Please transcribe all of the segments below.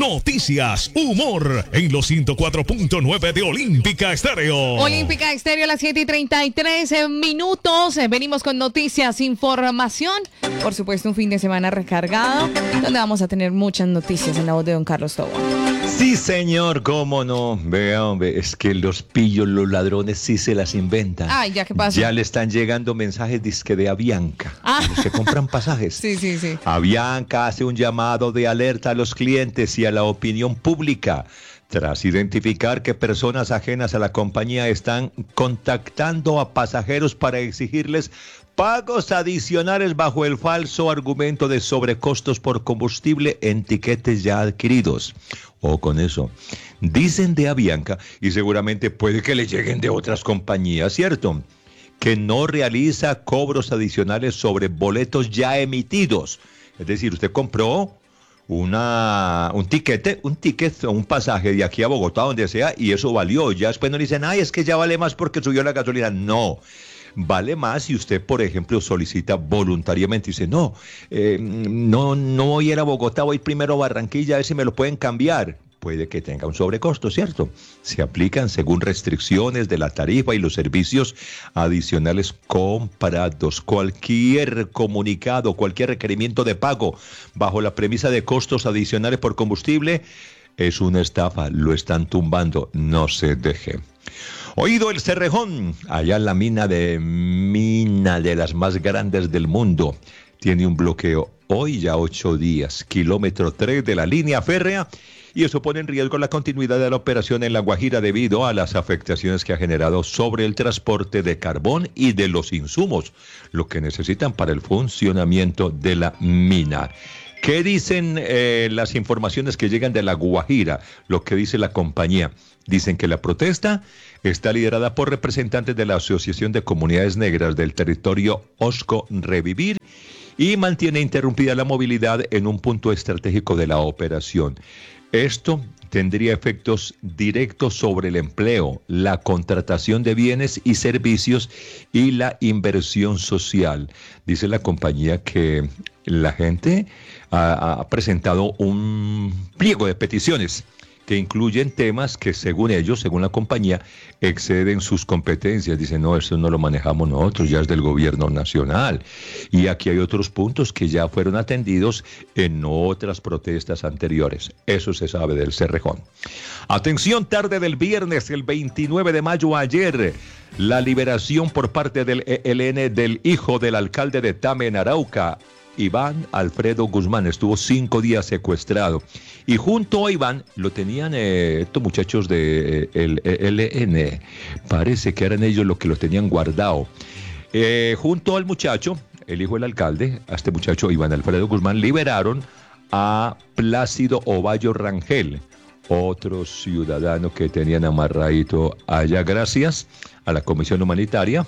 noticias, humor en los 104.9 de Olímpica Estéreo. Olímpica Estéreo a las 7:33 minutos. Venimos con noticias, información. Por supuesto, un fin de semana recargado, donde vamos a tener muchas noticias en la voz de don Carlos Tobón. Sí, señor, cómo no. Vea, hombre, es que los pillos, los ladrones sí se las inventan. Ay, ¿ya qué pasó? Ya le están llegando mensajes dizque de Avianca. Se compran pasajes. Sí. Avianca hace un llamado de alerta a los clientes y a la opinión pública tras identificar que personas ajenas a la compañía están contactando a pasajeros para exigirles pagos adicionales bajo el falso argumento de sobrecostos por combustible en tiquetes ya adquiridos. O con eso, dicen de Avianca, y seguramente puede que le lleguen de otras compañías, ¿cierto?, que no realiza cobros adicionales sobre boletos ya emitidos. Es decir, usted compró un ticket o un pasaje de aquí a Bogotá, donde sea, y eso valió. Ya después no le dicen, ay, es que ya vale más porque subió la gasolina. No. Vale más si usted, por ejemplo, solicita voluntariamente y dice, no voy a ir a Bogotá, voy primero a Barranquilla, a ver si me lo pueden cambiar. Puede que tenga un sobrecosto, ¿cierto? Se aplican según restricciones de la tarifa y los servicios adicionales comprados. Cualquier comunicado, cualquier requerimiento de pago bajo la premisa de costos adicionales por combustible es una estafa, lo están tumbando, no se deje. Oído el Cerrejón, allá en la mina de las más grandes del mundo, tiene un bloqueo hoy ya 8 días, kilómetro 3 de la línea férrea, y eso pone en riesgo la continuidad de la operación en La Guajira debido a las afectaciones que ha generado sobre el transporte de carbón y de los insumos, lo que necesitan para el funcionamiento de la mina. ¿Qué dicen las informaciones que llegan de La Guajira? Lo que dice la compañía. Dicen que la protesta está liderada por representantes de la Asociación de Comunidades Negras del territorio Osco Revivir y mantiene interrumpida la movilidad en un punto estratégico de la operación. Esto tendría efectos directos sobre el empleo, la contratación de bienes y servicios y la inversión social. Dice la compañía que la gente ha presentado un pliego de peticiones que incluyen temas que según ellos, según la compañía, exceden sus competencias. Dicen, no, eso no lo manejamos nosotros, ya es del gobierno nacional. Y aquí hay otros puntos que ya fueron atendidos en otras protestas anteriores. Eso se sabe del Cerrejón. Atención, tarde del viernes, el 29 de mayo, ayer, la liberación por parte del ELN del hijo del alcalde de Tame, en Arauca, Iván Alfredo Guzmán. Estuvo 5 días secuestrado y junto a Iván lo tenían estos muchachos de el ELN, parece que eran ellos los que lo tenían guardado. Junto al muchacho, el hijo del alcalde, a este muchacho Iván Alfredo Guzmán, liberaron a Plácido Ovalle Rangel, otro ciudadano que tenían amarradito allá, gracias a la Comisión Humanitaria,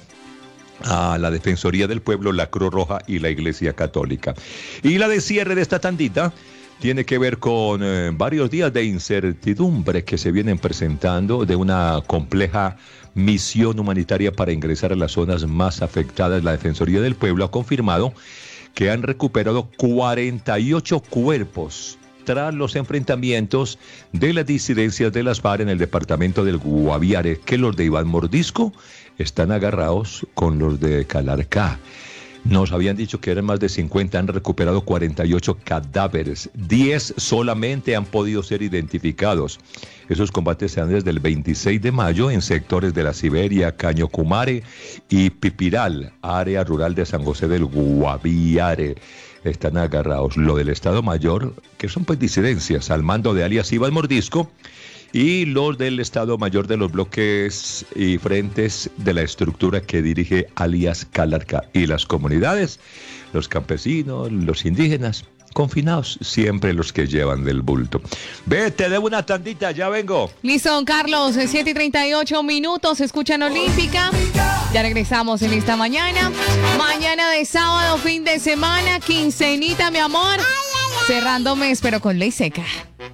a la Defensoría del Pueblo, la Cruz Roja y la Iglesia Católica. Y la de cierre de esta tandita tiene que ver con varios días de incertidumbre que se vienen presentando de una compleja misión humanitaria para ingresar a las zonas más afectadas. La Defensoría del Pueblo ha confirmado que han recuperado 48 cuerpos tras los enfrentamientos de las disidencias de las FARC en el departamento del Guaviare, que los de Iván Mordisco están agarrados con los de Calarcá. Nos habían dicho que eran más de 50, han recuperado 48 cadáveres, 10 solamente han podido ser identificados. Esos combates se dan desde el 26 de mayo en sectores de la Siberia, Cañocumare y Pipiral, área rural de San José del Guaviare. Están agarrados. Lo del Estado Mayor, que son pues disidencias, al mando de alias Iván Mordisco, y los del Estado Mayor de los bloques y frentes de la estructura que dirige alias Calarcá. Y las comunidades, los campesinos, los indígenas, confinados, siempre los que llevan del bulto. Ve, te debo una tandita, ya vengo. Listo, don Carlos, 7:38 minutos, escuchan Olímpica. Ya regresamos en esta mañana. Mañana de sábado, fin de semana, quincenita, mi amor. Cerrando mes, pero con ley seca.